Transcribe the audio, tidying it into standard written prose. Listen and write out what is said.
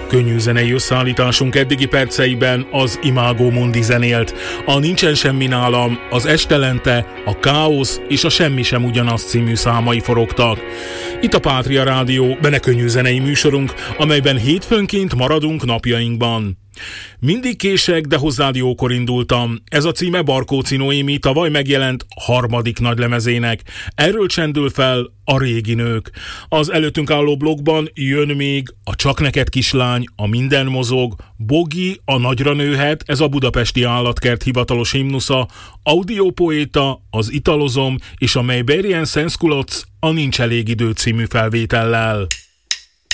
Könnyű zenei összeállításunk eddigi perceiben az Imago Mundi zenélt. A Nincsen semmi nálam, az Estelente, a Káosz és a Semmi sem ugyanaz című számai forogtak. Itt a Pátria Rádió, benne könnyű zenei műsorunk, amelyben hétfőnként maradunk napjainkban. Mindig kések, de hozzád jókor indultam. Ez a címe Barkóczy Noémi tavaly megjelent harmadik nagylemezének. Erről csendül fel a Régi nők. Az előttünk álló blogban jön még a Csak neked kislány, a Minden mozog, Bogi, a Nagyra nőhet, ez a Budapesti Állatkert hivatalos himnusza, Audiopoéta, az Italozom és a Meiberian Senskuloc, a Nincs elég idő című felvétellel.